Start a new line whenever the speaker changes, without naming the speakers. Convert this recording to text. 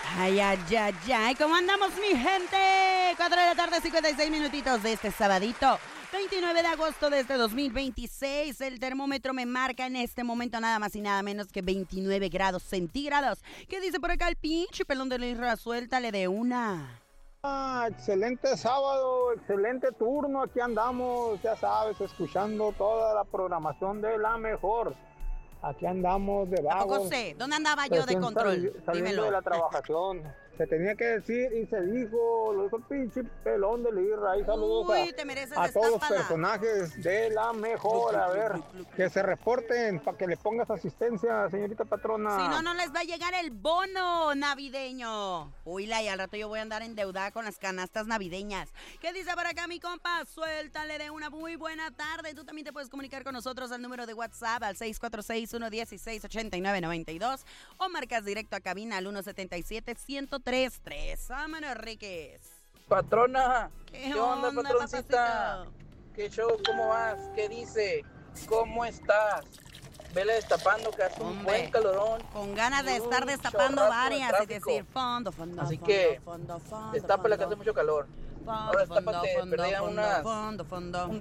Ay, ay, ay, ay, ¿cómo andamos, mi gente? 4 de la tarde, 56 minutitos de este sabadito, 29 de agosto de este 2026. El termómetro me marca en este momento nada más y nada menos que 29 grados centígrados. ¿Qué dice por acá el pinche pelón de la Isra? Suéltale de una.
Excelente sábado, excelente turno, aquí andamos, ya sabes, escuchando toda la programación de La Mejor. Aquí andamos de vagos.
Tampoco sé, ¿dónde andaba yo de control?
Saliendo
Dímelo.
de la trabajación. Se tenía que decir y se dijo, lo dijo el pinche pelón de Lirra. Ahí saludos
Uy, te mereces
a todos los
destapada.
personajes de La Mejor. A ver, que se reporten para que le pongas asistencia, señorita patrona.
Si no, no les va a llegar el bono navideño. Uy, y al rato yo voy a andar endeudada con las canastas navideñas. ¿Qué dice por acá mi compa? Suéltale de una muy buena tarde. Tú también te puedes comunicar con nosotros al número de WhatsApp al 646-116-8992 o marcas directo a cabina al 177-1033. Vámonos, Riquez.
Patrona,
¿Qué
onda,
onda,
patroncita?
papacito?
¿Qué show? ¿Cómo vas? ¿Qué dice? ¿Cómo estás? Vele destapando que hace un
Hombre,
buen calorón.
Con ganas de
y
estar
un
destapando
chorrazo de
varias y
tráfico.
decir fondo, fondo,
Así
fondo,
que
fondo, fondo,
destápala que
fondo.
hace mucho calor.
Fondo,
Ahora
fondo,
destápate,
fondo,
perdía
fondo,
unas
fondo, fondo.